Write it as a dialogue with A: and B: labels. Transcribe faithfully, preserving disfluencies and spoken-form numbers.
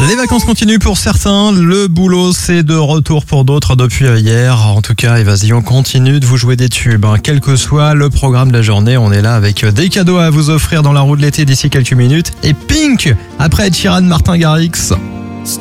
A: Les vacances continuent pour certains, le boulot c'est de retour pour d'autres depuis hier. En tout cas, et vas-y, on continue de vous jouer des tubes. Hein. Quel que soit le programme de la journée, on est là avec des cadeaux à vous offrir dans la roue de l'été d'ici quelques minutes. Et Pink, après Ed Sheeran, Martin Garrix.